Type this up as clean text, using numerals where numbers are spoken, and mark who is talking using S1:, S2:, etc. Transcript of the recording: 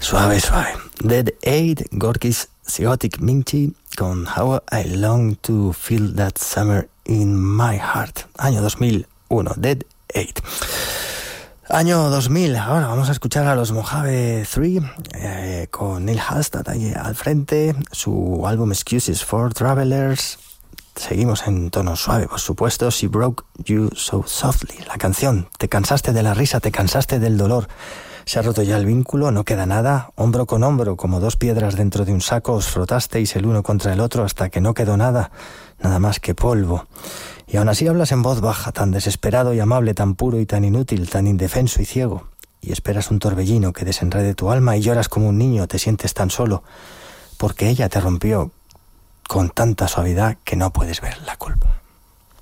S1: Suave, suave. Dead Aid, Gorky's Psychotic Minchi con How I Long to Feel That Summer in My Heart. Año 2001, Dead Aid. Año 2000, ahora vamos a escuchar a los Mojave 3 con Neil Halstead ahí al frente, su álbum Excuses for Travelers. Seguimos en tono suave, por supuesto. She Broke You So Softly, la canción. Te cansaste de la risa, te cansaste del dolor. Se ha roto ya el vínculo, no queda nada. Hombro con hombro, como dos piedras dentro de un saco, os frotasteis el uno contra el otro hasta que no quedó nada, nada más que polvo. Y aún así hablas en voz baja, tan desesperado y amable, tan puro y tan inútil, tan indefenso y ciego. Y esperas un torbellino que desenrede tu alma y lloras como un niño, te sientes tan solo, porque ella te rompió con tanta suavidad que no puedes ver la culpa.